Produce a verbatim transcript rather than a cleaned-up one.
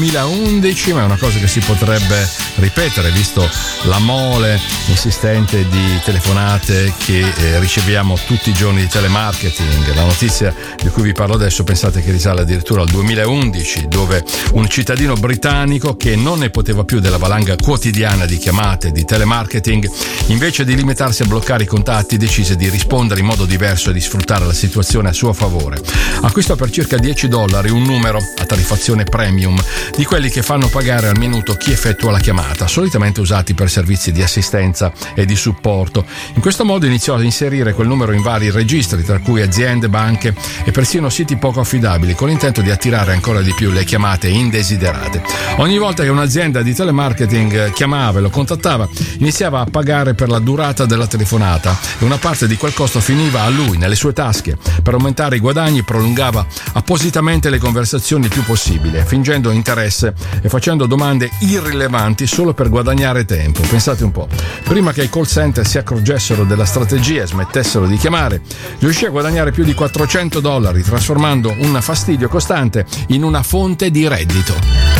duemilaundici, ma è una cosa che si potrebbe ripetere visto la mole insistente di telefonate che eh, riceviamo tutti i giorni di telemarketing. La notizia di cui vi parlo adesso pensate che risale addirittura al duemilaundici, dove un cittadino britannico che non ne poteva più della valanga quotidiana di chiamate di telemarketing, invece di limitarsi a bloccare i contatti, decise di rispondere in modo diverso e di sfruttare la situazione a suo favore. Acquistò per circa dieci dollari un numero a tariffazione premium, di quelli che fanno pagare al minuto chi effettua la chiamata, solitamente usati per servizi di assistenza e di supporto. In questo modo iniziò ad inserire quel numero in vari registri, tra cui aziende, banche e persino siti poco affidabili, con l'intento di attirare ancora di più le chiamate indesiderate. Ogni volta che un'azienda di telemarketing chiamava e lo contattava, iniziava a pagare per la durata della telefonata e una parte di quel costo finiva a lui, nelle sue tasche. Per aumentare i guadagni prolungava appositamente le conversazioni il più possibile, fingendo interesse e facendo domande irrilevanti solo per guadagnare tempo. Pensate un po', prima che i call center si accorgessero della strategia e smettessero di chiamare, riuscì a guadagnare più di quattrocento dollari, trasformando un fastidio costante in una fonte di reddito.